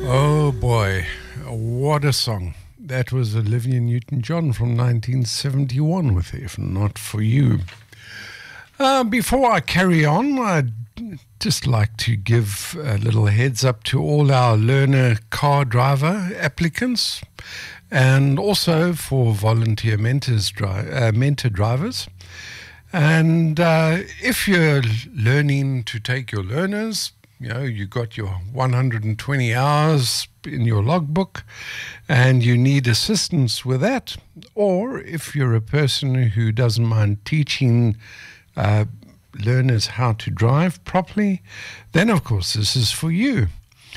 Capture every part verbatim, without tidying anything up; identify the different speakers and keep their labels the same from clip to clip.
Speaker 1: Oh boy, what a song. That was Olivia Newton-John from nineteen seventy-one with If Not For You. Uh, before I carry on, I'd just like to give a little heads up to all our learner car driver applicants and also for volunteer mentors, dri- uh, mentor drivers. And uh, if you're learning to take your learners, you know, you got your one hundred twenty hours in your logbook and you need assistance with that, or if you're a person who doesn't mind teaching uh, learners how to drive properly, then of course this is for you.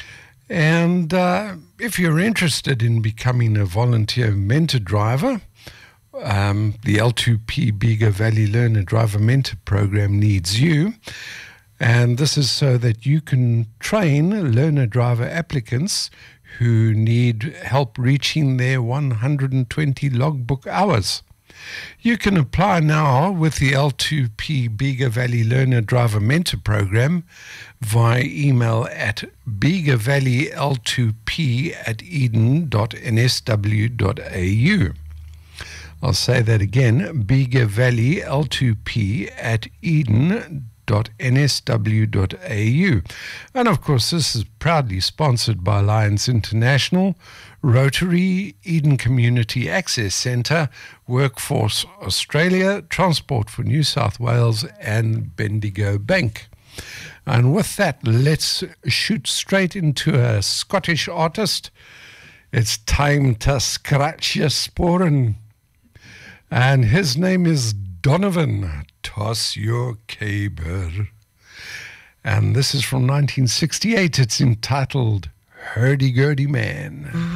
Speaker 1: And uh, if you're interested in becoming a volunteer mentor driver, um, the L two P Bega Valley Learner Driver Mentor Program needs you. And this is so that you can train learner driver applicants who need help reaching their one hundred twenty logbook hours. You can apply now with the L two P Bega Valley Learner Driver Mentor Program via email at bega valley l two p at eden dot n s w dot a u. I'll say that again, bega valley l two p at eden dot n s w dot a u. And of course, this is proudly sponsored by Alliance International, Rotary, Eden Community Access Centre, Workforce Australia, Transport for New South Wales, and Bendigo Bank. And with that, let's shoot straight into a Scottish artist. It's time to scratch your sporen. And his name is Donovan. Toss your caber. And this is from nineteen sixty-eight. It's entitled Hurdy-Gurdy Man.